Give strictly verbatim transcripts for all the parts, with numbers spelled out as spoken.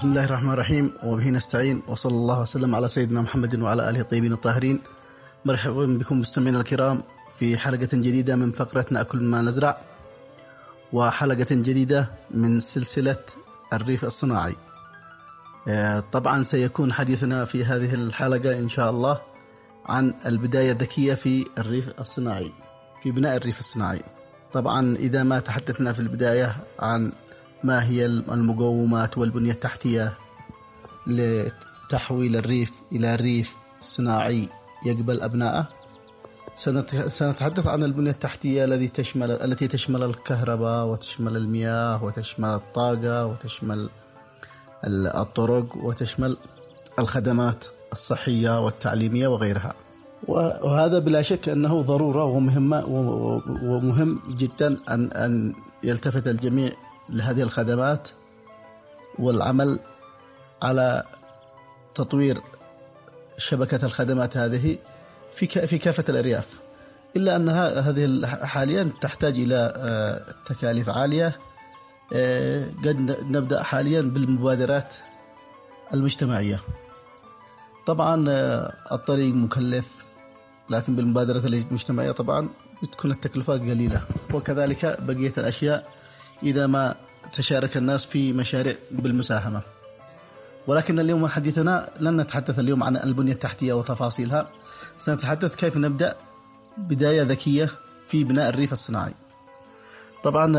بسم الله الرحمن الرحيم، وبه نستعين، وصلى الله وسلم على سيدنا محمد وعلى آله الطيبين الطاهرين. مرحبا بكم مستمعينا الكرام في حلقة جديدة من فقرة نأكل ما نزرع، وحلقة جديدة من سلسلة الريف الصناعي. طبعا سيكون حديثنا في هذه الحلقة إن شاء الله عن البداية الذكية في الريف الصناعي، في بناء الريف الصناعي. طبعا إذا ما تحدثنا في البداية عن ما هي المقومات والبنية التحتية لتحويل الريف إلى ريف صناعي يقبل أبنائه، سنتحدث عن البنية التحتية التي تشمل التي تشمل الكهرباء، وتشمل المياه، وتشمل الطاقة، وتشمل الطرق، وتشمل الخدمات الصحية والتعليمية وغيرها. وهذا بلا شك أنه ضرورة ومهمة ومهم جدا أن أن يلتفت الجميع لهذه الخدمات والعمل على تطوير شبكة الخدمات هذه في في كافة الأرياف. إلا أنها هذه حاليا تحتاج إلى تكاليف عالية. قد نبدأ حاليا بالمبادرات المجتمعية. طبعا الطريق مكلف، لكن بالمبادرات المجتمعية طبعا بتكون التكلفات قليلة، وكذلك بقية الأشياء إذا ما تشارك الناس في مشاريع بالمساهمة. ولكن اليوم حديثنا لن نتحدث اليوم عن البنية التحتية وتفاصيلها، سنتحدث كيف نبدأ بداية ذكية في بناء الريف الصناعي. طبعا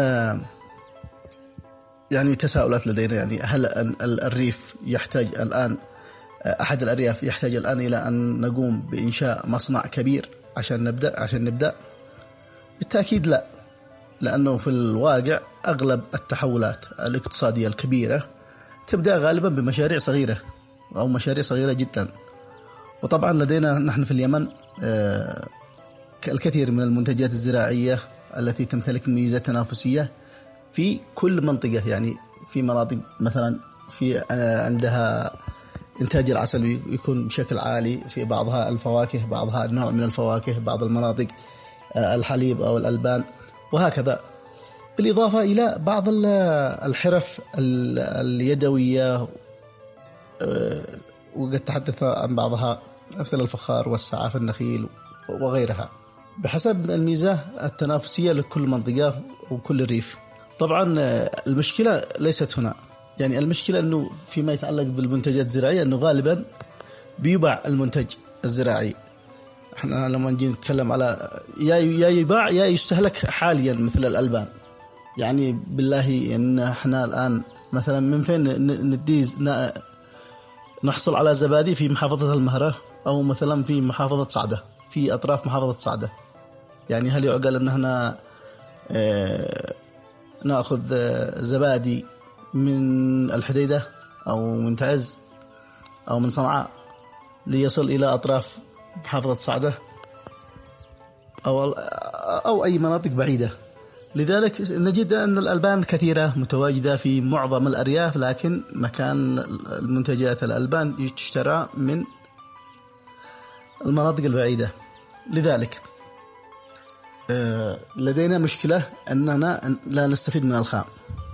يعني تساؤلات لدينا، يعني هل الريف يحتاج الآن، أحد الأرياف يحتاج الآن إلى أن نقوم بإنشاء مصنع كبير عشان نبدأ عشان نبدأ؟ بالتأكيد لا، لأنه في الواقع أغلب التحولات الاقتصادية الكبيرة تبدأ غالبا بمشاريع صغيرة أو مشاريع صغيرة جدا. وطبعا لدينا نحن في اليمن الكثير من المنتجات الزراعية التي تمتلك ميزة تنافسية في كل منطقة. يعني في مناطق مثلا في عندها إنتاج العسل يكون بشكل عالي، في بعضها الفواكه، بعضها نوع من الفواكه، بعض المناطق الحليب أو الألبان، وهكذا. بالإضافة إلى بعض الحرف اليدوية، وقد تحدث عن بعضها مثل الفخار والسعاف النخيل وغيرها، بحسب الميزة التنافسية لكل منطقة وكل ريف. طبعا المشكلة ليست هنا، يعني المشكلة أنه فيما يتعلق بالمنتجات الزراعية أنه غالبا بيباع المنتج الزراعي. احنا لما نجي نتكلم على يا يا يباع يا يستهلك حاليا مثل الألبان. يعني بالله ان احنا الآن مثلا من فين ندي نحصل على زبادي في محافظة المهرة أو مثلا في محافظة صعدة، في أطراف محافظة صعدة؟ يعني هل يعقل أن احنا اه نأخذ زبادي من الحديدة أو من تعز أو من صنعاء ليصل إلى أطراف محافظة صعدة أو أو أي مناطق بعيدة؟ لذلك نجد أن الألبان كثيرة متواجدة في معظم الأرياف، لكن مكان المنتجات الألبان تشترى من المناطق البعيدة. لذلك لدينا مشكلة أننا لا نستفيد من الخام.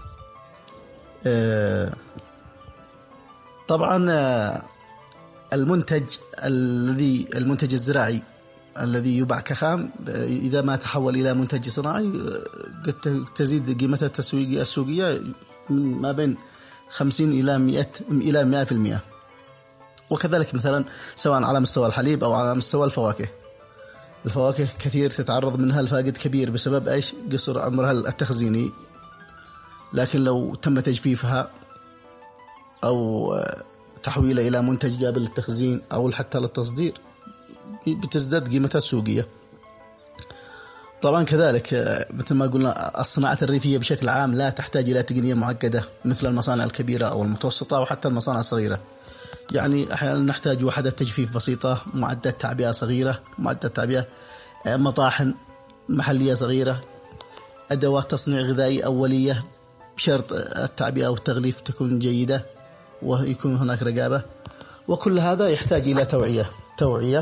طبعا المنتج الذي المنتج الزراعي الذي يباع كخام إذا ما تحول إلى منتج صناعي قد تزيد قيمته التسويقية السوقية ما بين خمسين إلى مئة إلى مئة في المئة. وكذلك مثلا سواء على مستوى الحليب أو على مستوى الفواكه. الفواكه كثير تتعرض منها الفاقد كبير بسبب إيش؟ قصر عمرها التخزيني، لكن لو تم تجفيفها أو تحويلها إلى منتج قابل للتخزين أو حتى للتصدير بتزداد قيمتها السوقية. طبعا كذلك مثل ما قلنا الصناعة الريفية بشكل عام لا تحتاج إلى تقنية معقدة مثل المصانع الكبيرة أو المتوسطة أو حتى المصانع الصغيرة. يعني أحيانا نحتاج وحدة تجفيف بسيطة، معدات تعبئة صغيرة، معدات تعبئة، مطاحن محلية صغيرة، أدوات تصنيع غذائي أولية بشرط التعبئة والتغليف تكون جيدة ويكون هناك رقابة. وكل هذا يحتاج إلى توعية توعية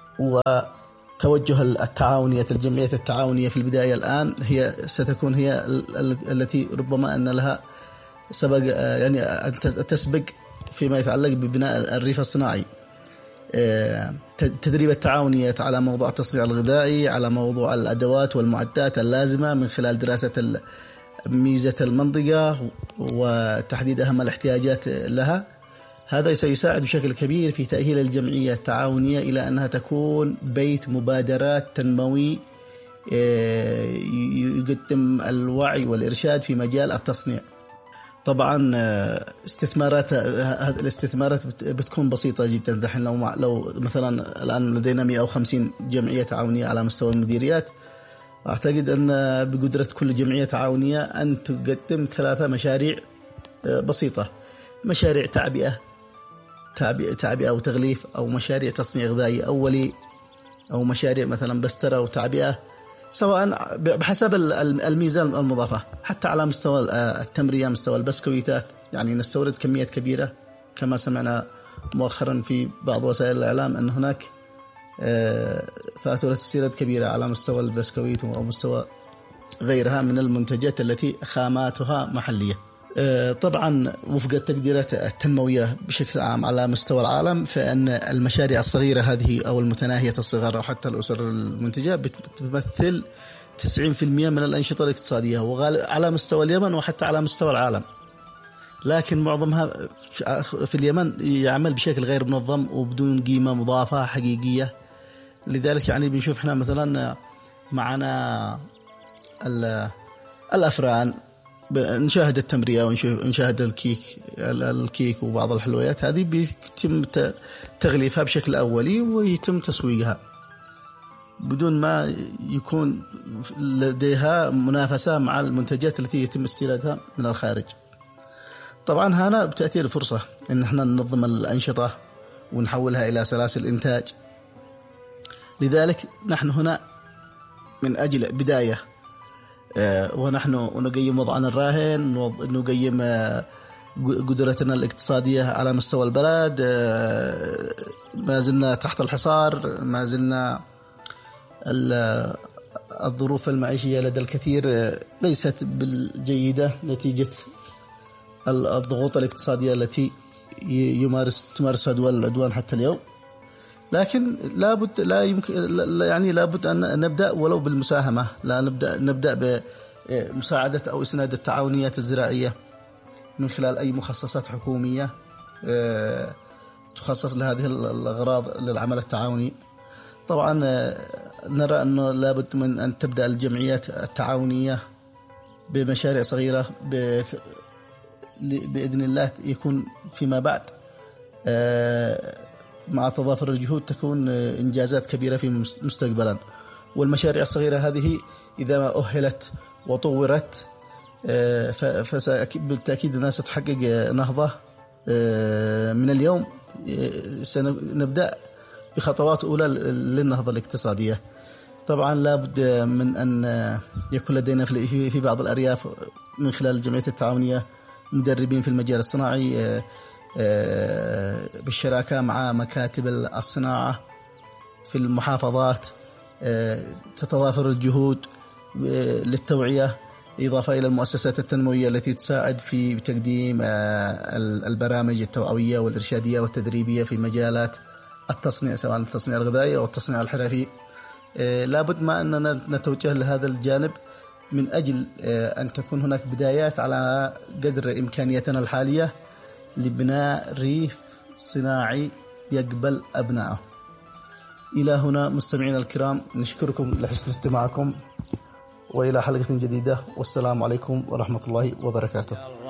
وتوجه التعاونية الجمعية التعاونية في البداية الآن هي ستكون هي التي ربما أن لها سبق يعني أن تسبق فيما يتعلق ببناء الريف الصناعي. تدريب التعاونية على موضوع التصنيع الغذائي، على موضوع الأدوات والمعدات اللازمة من خلال دراسة ميزة المنطقة وتحديد أهم الاحتياجات لها. هذا سيساعد بشكل كبير في تأهيل الجمعية التعاونية إلى أنها تكون بيت مبادرات تنموي يقدم الوعي والإرشاد في مجال التصنيع. طبعا استثمارات الاستثمارات بتكون بسيطة جدا. دحين لو لو مثلا الآن لدينا مئة وخمسين جمعية تعاونية على مستوى المديريات، أعتقد أن بقدرة كل جمعية تعاونية أن تقدم ثلاثة مشاريع بسيطة: مشاريع تعبئة تعبئة تعبئة وتغليف، أو مشاريع تصنيع غذائي أولي، أو مشاريع مثلا بسترة وتعبئة، سواء بحسب الميزان المضافة. حتى على مستوى التمرية، مستوى البسكويتات، يعني نستورد كميات كبيرة كما سمعنا مؤخرا في بعض وسائل الإعلام أن هناك فاتورة استيراد كبيرة على مستوى البسكويت أو مستوى غيرها من المنتجات التي خاماتها محلية. طبعا وفق التقديرات التنموية بشكل عام على مستوى العالم، فإن المشاريع الصغيرة هذه أو المتناهية الصغر أو حتى الأسر المنتجة بتمثل تسعين بالمئة من الأنشطة الاقتصادية على مستوى اليمن وحتى على مستوى العالم. لكن معظمها في اليمن يعمل بشكل غير منظم وبدون قيمة مضافة حقيقية. لذلك يعني بنشوف احنا مثلا معنا الأفران، نشاهد التمرية ونشاهد الكيك الكيك وبعض الحلويات هذه بيتم تغليفها بشكل أولي ويتم تسويقها بدون ما يكون لديها منافسة مع المنتجات التي يتم استيرادها من الخارج. طبعا هنا بتأتي الفرصة إن احنا ننظم الأنشطة ونحولها إلى سلاسل إنتاج. لذلك نحن هنا من أجل بداية ونحن نقيم وضعنا الراهن، نقيم قدرتنا الاقتصادية على مستوى البلد. ما زلنا تحت الحصار، ما زلنا الظروف المعيشية لدى الكثير ليست بالجيدة نتيجة الضغوط الاقتصادية التي يمارس تمارسها دول العدوان حتى اليوم. لكن لابد لا يمكن يعني لابد أن نبدأ ولو بالمساهمة، لا نبدأ نبدأ بمساعدة أو إسناد التعاونيات الزراعية من خلال أي مخصصات حكومية تخصص لهذه الأغراض للعمل التعاوني. طبعا نرى أنه لابد من أن تبدأ الجمعيات التعاونية بمشاريع صغيرة بإذن الله يكون فيما بعد مع تضافر الجهود تكون إنجازات كبيرة في مستقبلا. والمشاريع الصغيرة هذه إذا ما أهلت وطورت فبالتأكيد الناس ستحقق نهضة. من اليوم سنبدأ بخطوات أولى للنهضة الاقتصادية. طبعا لابد من أن يكون لدينا في بعض الأرياف من خلال الجمعيات التعاونية مدربين في المجال الصناعي بالشراكة مع مكاتب الصناعة في المحافظات. تتضافر الجهود للتوعية، إضافة إلى المؤسسات التنموية التي تساعد في تقديم البرامج التوعوية والإرشادية والتدريبية في مجالات التصنيع، سواء التصنيع الغذائي أو التصنيع الحرفي. لابد ما أننا نتوجه لهذا الجانب من أجل أن تكون هناك بدايات على قدر إمكانياتنا الحالية لبناء ريف صناعي يقبل أبنائه. إلى هنا مستمعينا الكرام نشكركم لحسن استماعكم، وإلى حلقة جديدة، والسلام عليكم ورحمة الله وبركاته.